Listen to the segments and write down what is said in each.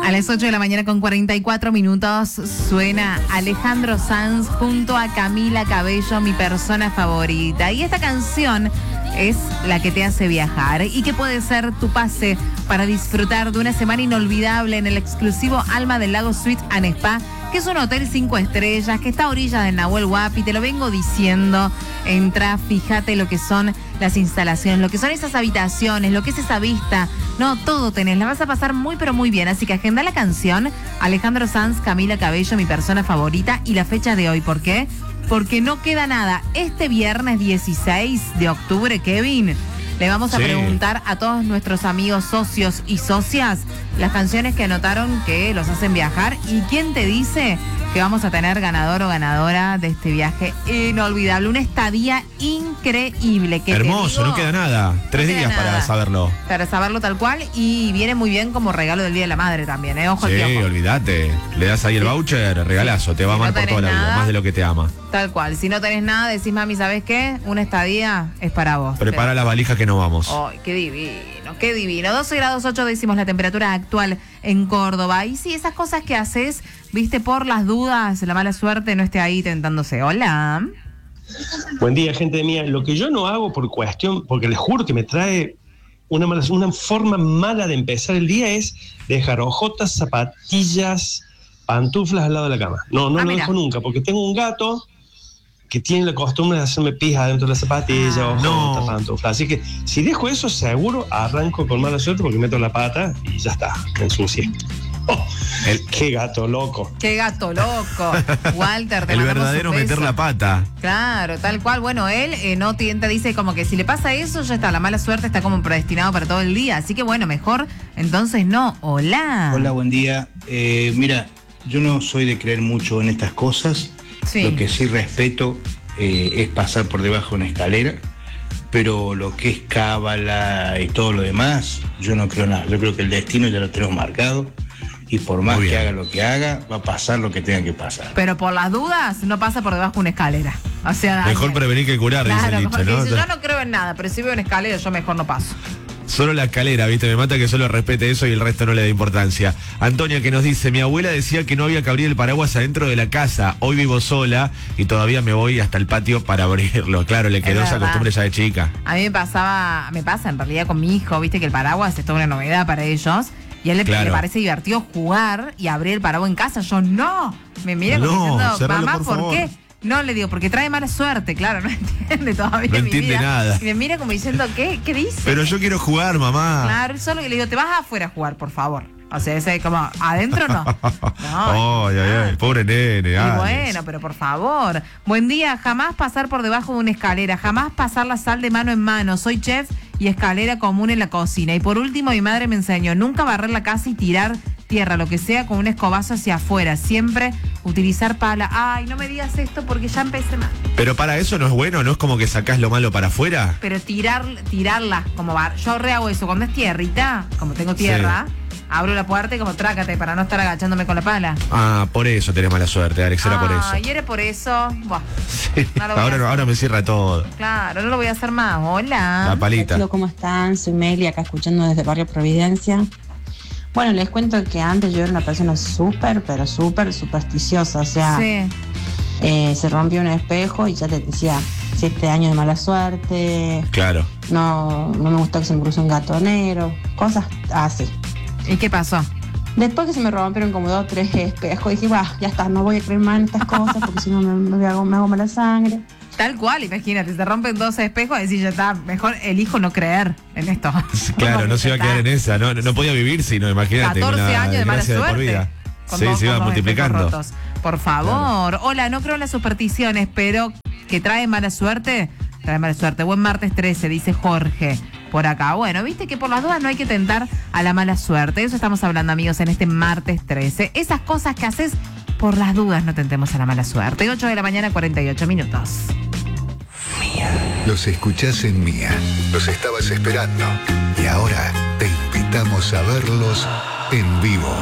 A las 8 de la mañana con 44 minutos suena Alejandro Sanz junto a Camila Cabello, mi persona favorita. Y esta canción es la que te hace viajar y que puede ser tu pase para disfrutar de una semana inolvidable en el exclusivo Alma del Lago Suite and Spa, que es un hotel 5 estrellas, que está a orillas de Nahuel Huapi, te lo vengo diciendo. Entra, fíjate lo que son las instalaciones, lo que son esas habitaciones, lo que es esa vista. No, todo tenés, la vas a pasar muy pero muy bien. Así que agenda la canción Alejandro Sanz, Camila Cabello, mi persona favorita, y la fecha de hoy. ¿Por qué? Porque no queda nada. Este viernes 16 de octubre, Kevin, le vamos a preguntar a todos nuestros amigos socios y socias las canciones que anotaron que los hacen viajar. ¿Y quién te dice que vamos a tener ganador o ganadora de este viaje inolvidable? Una estadía increíble. Que hermoso, no queda nada. 3 días para saberlo. Para saberlo tal cual, y viene muy bien como regalo del Día de la Madre también, ¿eh? Ojo, sí, ojo. Olvídate. Le das ahí el voucher, regalazo. Te va a amar por toda la vida, más de lo que te ama. Tal cual. Si no tenés nada, decís, mami, ¿sabés qué? Una estadía es para vos. Prepara la valija que no vamos. ¡Ay, qué divino, qué divino! 12 grados 8 decimos la temperatura actual en Córdoba. Y sí, esas cosas que haces, viste, por las dudas, la mala suerte no esté ahí tentándose. Hola. Buen día, gente mía. Lo que yo no hago por cuestión, porque les juro que me trae una forma mala de empezar el día, es dejar ojotas, zapatillas, pantuflas al lado de la cama. No lo dejo nunca, porque tengo un gato que tiene la costumbre de hacerme pija dentro de la zapatilla, ojotas, pantuflas. Así que si dejo eso, seguro arranco con mala suerte porque meto la pata y ya está, me ensucié. ¡Qué gato loco! ¡Qué gato loco! Walter, te el verdadero meter la pata. Claro, tal cual. Bueno, él no te dice como que si le pasa eso, ya está, la mala suerte está como predestinado para todo el día. Así que bueno, mejor entonces no. Hola. Hola, buen día. Mira, yo no soy de creer mucho en estas cosas. Sí. Lo que sí respeto es pasar por debajo de una escalera, pero lo que es cábala y todo lo demás, yo no creo nada. Yo creo que el destino ya lo tenemos marcado y por más que haga lo que haga, va a pasar lo que tenga que pasar. Pero por las dudas, no pasa por debajo de una escalera. O sea, mejor prevenir que curar, claro, dice el dicho, ¿no? Yo no creo en nada, pero si veo una escalera, yo mejor no paso. Solo la escalera, ¿viste? Me mata que solo respete eso y el resto no le dé importancia. Antonia, que nos dice, mi abuela decía que no había que abrir el paraguas adentro de la casa. Hoy vivo sola y todavía me voy hasta el patio para abrirlo. Claro, le quedó esa costumbre ya de chica. A mí me pasa en realidad con mi hijo, viste que el paraguas es toda una novedad para ellos. Y a él le parece divertido jugar y abrir el paraguas en casa. Yo no. Me mira como diciendo, mamá, ¿por qué? No, le digo, porque trae mala suerte, claro, no entiende todavía. No entiende nada. Y me mira como diciendo, ¿qué dice? Pero yo quiero jugar, mamá. Claro, solo que le digo, te vas afuera a jugar, por favor. O sea, ese como, adentro no. Ay, pobre nene. Y bueno, pero por favor. Buen día, jamás pasar por debajo de una escalera, jamás pasar la sal de mano en mano. Soy chef y escalera común en la cocina. Y por último, mi madre me enseñó, nunca barrer la casa y tirar tierra, lo que sea, con un escobazo hacia afuera. Siempre utilizar pala. Ay, no me digas esto porque ya empecé mal. Pero para eso no es bueno, ¿no es como que sacás lo malo para afuera? Pero tirarla, como yo rehago eso. Cuando es tierrita, como tengo tierra, abro la puerta y como trácate para no estar agachándome con la pala. Ah, por eso tenés mala suerte, Alex, era por eso. Y era por eso. Buah, sí. Ahora me cierra todo. Claro, no lo voy a hacer más. Hola. La palita. Hola, ¿cómo están? Soy Meli, acá escuchando desde Barrio Providencia. Bueno, les cuento que antes yo era una persona súper supersticiosa. O sea, se rompió un espejo y ya te decía 7 años de mala suerte. Claro. No me gustó que se me cruce un gato negro. Cosas así. ¿Y qué pasó? Después que se me rompieron como 2 o 3 espejos, dije, ya está, no voy a creer más en estas cosas porque si no me hago mala sangre. Tal cual, imagínate, se rompen 2 espejos y decir, ya está, mejor elijo no creer en esto. Claro, no se iba a quedar en esa, no podía vivir sino, imagínate. 14 años de mala suerte. Por vida. Sí, se iba multiplicando. Por favor, hola, no creo en las supersticiones, pero que trae mala suerte. Buen martes 13, dice Jorge por acá. Bueno, viste que por las dudas no hay que tentar a la mala suerte. Eso estamos hablando, amigos, en este martes 13. Esas cosas que haces por las dudas, no tentemos a la mala suerte. 8 de la mañana, 48 minutos. Mía. Los escuchás en Mía. Los estabas esperando. Y ahora te invitamos a verlos en vivo.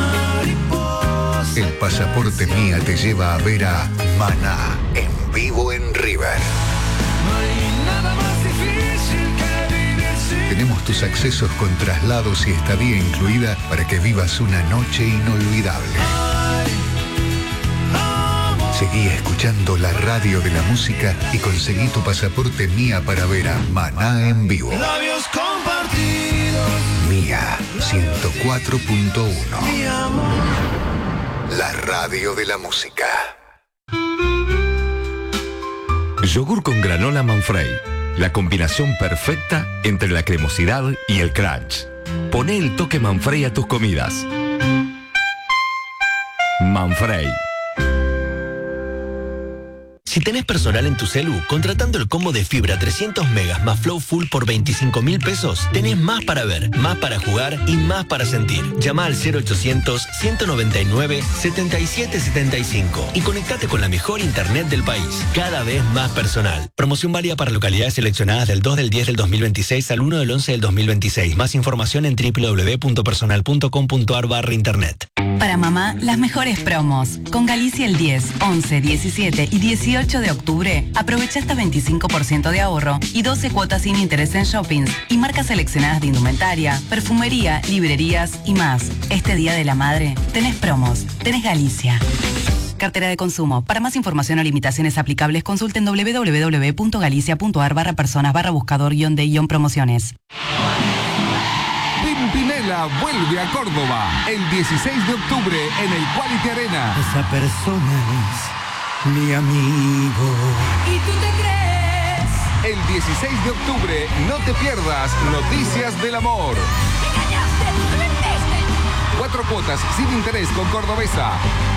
El pasaporte Mía te lleva a ver a Maná en vivo en River. Tenemos tenemos tus accesos con traslados y estadía incluida para que vivas una noche inolvidable. Seguí escuchando la radio de la música y conseguí tu pasaporte Mía para ver a Maná en vivo. Labios compartidos. Mía 104.1. La radio de la música. Yogur con granola Manfrey. La combinación perfecta entre la cremosidad y el crunch. Poné el toque Manfrey a tus comidas. Manfrey. Si tenés personal en tu celu, contratando el combo de fibra 300 megas más Flow Full por 25.000 pesos, tenés más para ver, más para jugar y más para sentir. Llama al 0800-199-7775 y conectate con la mejor internet del país, cada vez más personal. Promoción válida para localidades seleccionadas del 2 del 10 del 2026 al 1 del 11 del 2026. Más información en www.personal.com.ar/internet. Para mamá, las mejores promos. Con Galicia el 10, 11, 17 y 18 de octubre, aprovecha hasta 25% de ahorro y 12 cuotas sin interés en shoppings y marcas seleccionadas de indumentaria, perfumería, librerías y más. Este Día de la Madre, tenés promos, tenés Galicia. Cartera de consumo. Para más información o limitaciones aplicables, consulten www.galicia.ar/personas/buscador-de-promociones. Pimpinela vuelve a Córdoba el 16 de octubre en el Quality Arena. Esa persona es mi amigo. ¿Y tú te crees? El 16 de octubre no te pierdas Noticias del Amor. ¡Me engañaste! ¡Me mentiste! 4 cuotas sin interés con Cordobesa.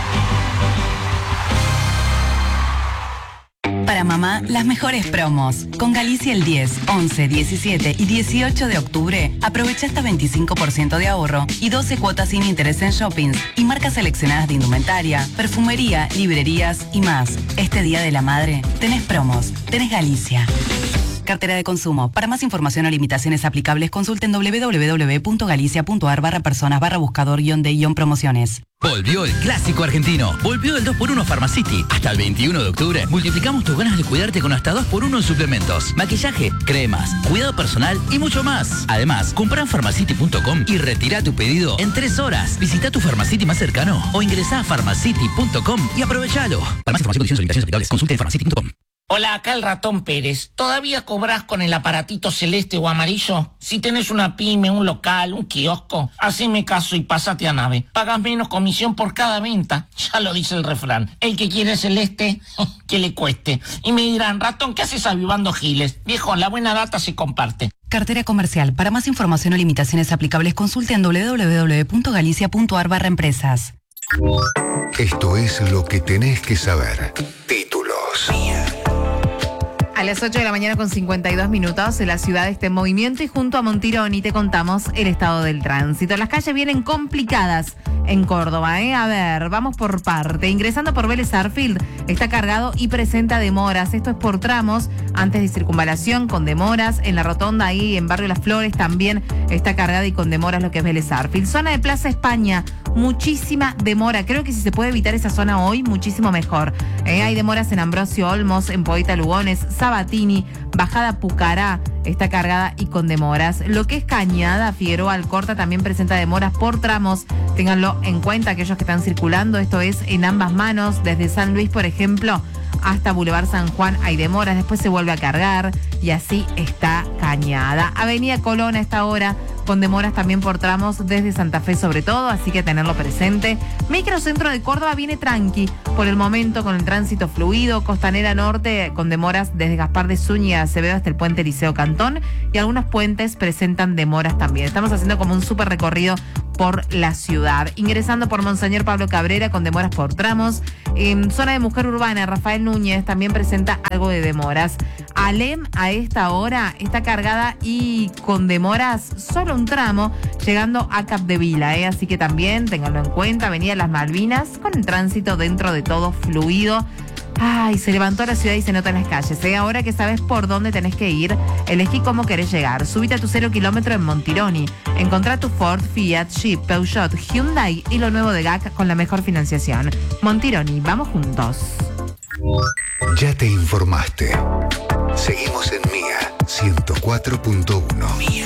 Para mamá, las mejores promos. Con Galicia el 10, 11, 17 y 18 de octubre, aprovecha hasta 25% de ahorro y 12 cuotas sin interés en shoppings y marcas seleccionadas de indumentaria, perfumería, librerías y más. Este Día de la Madre, tenés promos, tenés Galicia. Cartera de consumo. Para más información o limitaciones aplicables, consulten www.galicia.ar/personas/buscador-de-promociones. Volvió el clásico argentino. Volvió el 2x1 Pharmacity. Hasta el 21 de octubre multiplicamos tus ganas de cuidarte con hasta 2x1 en suplementos, maquillaje, cremas, cuidado personal y mucho más. Además, comprá en Pharmacity.com y retira tu pedido en 3 horas. Visita tu Pharmacity más cercano o ingresá a Pharmacity.com y aprovechalo. Para más información, condiciones y limitaciones aplicables, consulte en Pharmacity.com. Hola, acá el Ratón Pérez. ¿Todavía cobrás con el aparatito celeste o amarillo? Si tenés una pyme, un local, un kiosco, haceme caso y pásate a Nave. Pagas menos comisión por cada venta. Ya lo dice el refrán. El que quiere celeste, que le cueste. Y me dirán, Ratón, ¿qué haces avivando giles? Viejo, la buena data se comparte. Cartera comercial. Para más información o limitaciones aplicables, consulte en www.galicia.ar/empresas. Esto es lo que tenés que saber. Títulos. A las 8 de la mañana con 52 minutos, la ciudad está en movimiento y junto a Montironi te contamos el estado del tránsito. Las calles vienen complicadas en Córdoba, A ver, vamos por parte. Ingresando por Vélez Sarsfield, está cargado y presenta demoras. Esto es por tramos, antes de circunvalación con demoras. En la rotonda ahí en Barrio Las Flores también está cargada y con demoras lo que es Vélez Sarsfield. Zona de Plaza España, muchísima demora. Creo que si se puede evitar esa zona hoy, muchísimo mejor. Hay demoras en Ambrosio Olmos, en Poeta Lugones, Sabatini, Bajada Pucará, está cargada y con demoras. Lo que es Cañada, Figueroa Alcorta también presenta demoras por tramos. Ténganlo en cuenta aquellos que están circulando. Esto es en ambas manos, desde San Luis, por ejemplo, hasta Boulevard San Juan hay demoras, después se vuelve a cargar y así está Cañada. Avenida Colón a esta hora con demoras también por tramos desde Santa Fe sobre todo, así que tenerlo presente. Microcentro de Córdoba viene tranqui por el momento con el tránsito fluido. Costanera Norte con demoras desde Gaspar de Zúñiga Acevedo hasta el puente Liceo Cantón y algunos puentes presentan demoras también. Estamos haciendo como un súper recorrido por la ciudad. Ingresando por Monseñor Pablo Cabrera con demoras por tramos. En zona de Mujer Urbana, Rafael Núñez también presenta algo de demoras. Alem a esta hora está cargada y con demoras solo un tramo llegando a Capdevila, así que también ténganlo en cuenta. Avenida Las Malvinas con el tránsito dentro de todo fluido. Ay, se levantó la ciudad y se nota en las calles. Ahora que sabes por dónde tenés que ir, elegí cómo querés llegar. Subite a tu 0 kilómetro en Montironi. Encontrá tu Ford, Fiat, Jeep, Peugeot, Hyundai y lo nuevo de GAC con la mejor financiación. Montironi, vamos juntos. Ya te informaste. Seguimos en Mía 104.1. Mía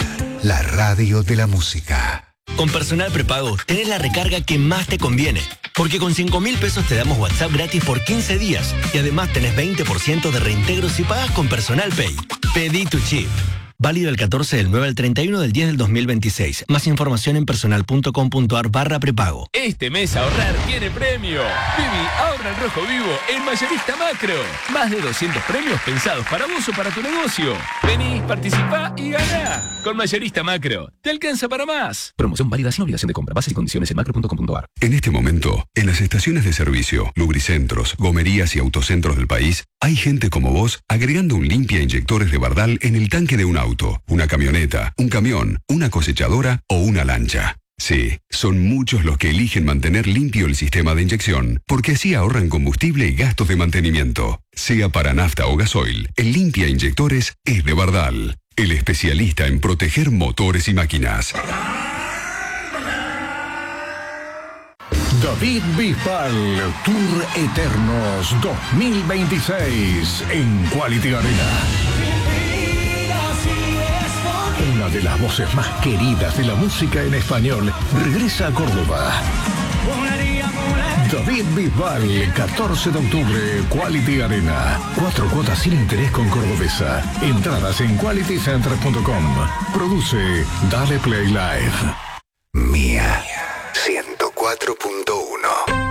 la radio de la música. Con Personal Prepago tenés la recarga que más te conviene. Porque con 5.000 pesos te damos WhatsApp gratis por 15 días. Y además tenés 20% de reintegro si pagas con Personal Pay. Pedí tu chip. Válido el 14 del 9 al 31 del 10 del 2026. Más información en personal.com.ar/prepago. Este mes ahorrar tiene premio. Vivi, ahorra en rojo vivo en Mayorista Macro. Más de 200 premios pensados para vos o para tu negocio. Vení, participá y ganá. Con Mayorista Macro, te alcanza para más. Promoción válida sin obligación de compra. Bases y condiciones en macro.com.ar. En este momento, en las estaciones de servicio, lubricentros, gomerías y autocentros del país, hay gente como vos agregando un limpia inyectores de Bardal en el tanque de un auto, una camioneta, un camión, una cosechadora o una lancha. Sí, son muchos los que eligen mantener limpio el sistema de inyección, porque así ahorran combustible y gastos de mantenimiento. Sea para nafta o gasoil, el limpia inyectores es de Bardal, el especialista en proteger motores y máquinas. David Bisbal, Tour Eternos 2026 en Quality Arena. Una de las voces más queridas de la música en español regresa a Córdoba. David Bisbal, 14 de octubre, Quality Arena. 4 cuotas sin interés con Cordobesa. Entradas en qualitycenter.com. Produce Dale Play Live. Mía 104.1.